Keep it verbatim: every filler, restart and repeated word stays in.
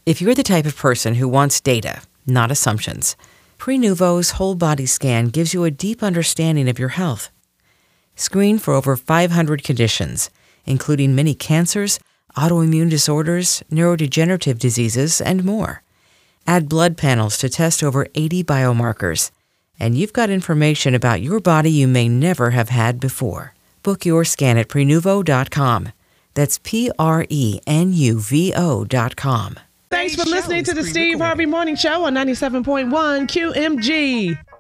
If you're the type of person who wants data, not assumptions, Prenuvo's whole body scan gives you a deep understanding of your health. Screen for over five hundred conditions, including many cancers, autoimmune disorders, neurodegenerative diseases, and more. Add blood panels to test over eighty biomarkers, and you've got information about your body you may never have had before. Book your scan at Prenuvo dot com. That's P R E N U V O dot com. Thanks for listening to the Steve Harvey Morning Show on ninety-seven point one Q M G.